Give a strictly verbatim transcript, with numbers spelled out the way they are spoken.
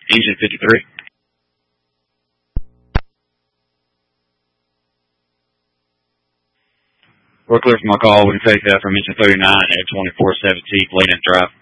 Engine fifty-three. We're clear from my call. We can take that from engine thirty-nine at twenty-four seventeen, lane and drive.